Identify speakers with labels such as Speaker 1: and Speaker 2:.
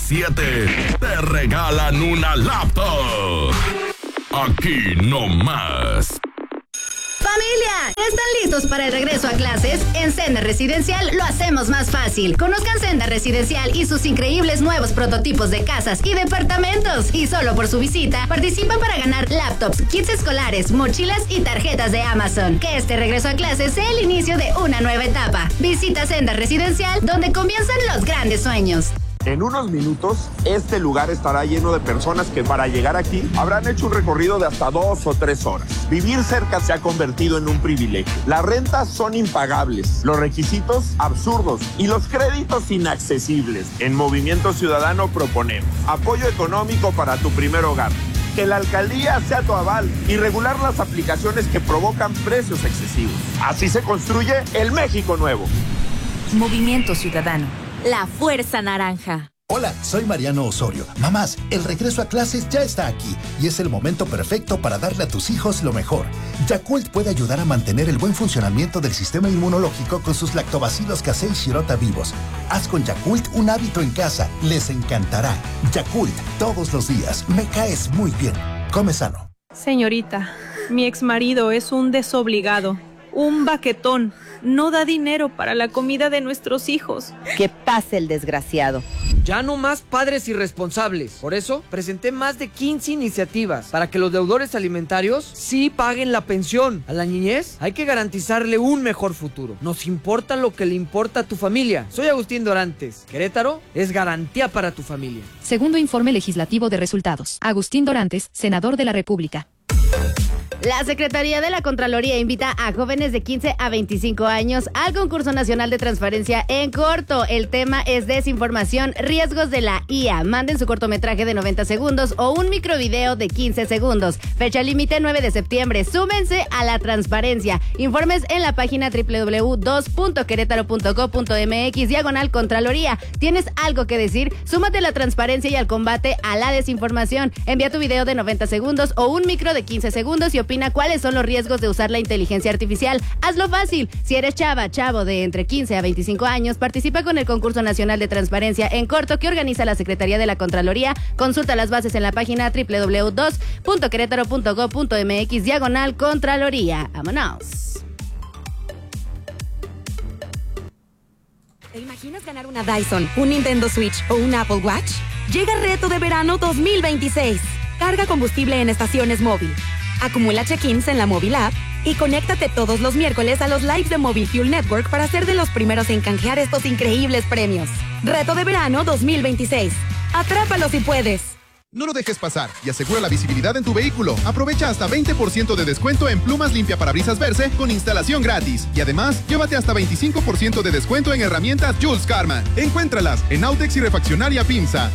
Speaker 1: 7 te regalan una laptop. Aquí no más.
Speaker 2: ¡Familia! ¿Están listos para el regreso a clases? En Senda Residencial lo hacemos más fácil. Conozcan Senda Residencial y sus increíbles nuevos prototipos de casas y departamentos. Y solo por su visita, participan para ganar laptops, kits escolares, mochilas y tarjetas de Amazon. Que este regreso a clases sea el inicio de una nueva etapa. Visita Senda Residencial, donde comienzan los grandes sueños.
Speaker 3: En unos minutos, este lugar estará lleno de personas que para llegar aquí habrán hecho un recorrido de hasta 2 o 3 horas. Vivir cerca se ha convertido en un privilegio. Las rentas son impagables, los requisitos absurdos y los créditos inaccesibles. En Movimiento Ciudadano proponemos apoyo económico para tu primer hogar, que la alcaldía sea tu aval y regular las aplicaciones que provocan precios excesivos. Así se construye el México nuevo.
Speaker 4: Movimiento Ciudadano. La Fuerza Naranja.
Speaker 5: Hola, soy Mariano Osorio. Mamás, el regreso a clases ya está aquí y es el momento perfecto para darle a tus hijos lo mejor. Yakult puede ayudar a mantener el buen funcionamiento del sistema inmunológico con sus lactobacilos casei shirota vivos. Haz con Yakult un hábito en casa. Les encantará. Yakult, todos los días. Me caes muy bien. Come sano.
Speaker 6: Señorita, mi exmarido es un desobligado, un baquetón. No da dinero para la comida de nuestros hijos.
Speaker 7: Que pase el desgraciado.
Speaker 8: Ya no más padres irresponsables. Por eso, presenté más de 15 iniciativas para que los deudores alimentarios sí paguen la pensión. A la niñez hay que garantizarle un mejor futuro. Nos importa lo que le importa a tu familia. Soy Agustín Dorantes. Querétaro es garantía para tu familia.
Speaker 9: Segundo informe legislativo de resultados. Agustín Dorantes, senador de la República.
Speaker 2: La Secretaría de la Contraloría invita a jóvenes de 15 a 25 años al Concurso Nacional de Transparencia en corto. El tema es desinformación, riesgos de la IA. Manden su cortometraje de 90 segundos o un microvideo de 15 segundos. Fecha límite 9 de septiembre. Súmense a la transparencia. Informes en la página www.queretaro.go.mx/Contraloría. ¿Tienes algo que decir? Súmate a la transparencia y al combate a la desinformación. Envía tu video de 90 segundos o un micro de 15 segundos y opina cuáles son los riesgos de usar la inteligencia artificial. Hazlo fácil. Si eres chavo de entre 15 a 25 años, participa con el Concurso Nacional de Transparencia en corto que organiza la Secretaría de la Contraloría. Consulta las bases en la página www.queretaro.go.mx/Contraloría. ¡Vámonos!
Speaker 4: ¿Te imaginas ganar una Dyson, un Nintendo Switch o un Apple Watch? Llega el reto de verano 2026. Carga combustible en estaciones móvil. Acumula check-ins en la móvil app y conéctate todos los miércoles a los lives de Mobile Fuel Network para ser de los primeros en canjear estos increíbles premios. Reto de verano 2026. Atrápalo si puedes.
Speaker 10: No lo dejes pasar y asegura la visibilidad en tu vehículo. Aprovecha hasta 20% de descuento en plumas limpia parabrisas Verse con instalación gratis. Y además, llévate hasta 25% de descuento en herramientas Jules Karma. Encuéntralas en Autex y Refaccionaria Pimsa.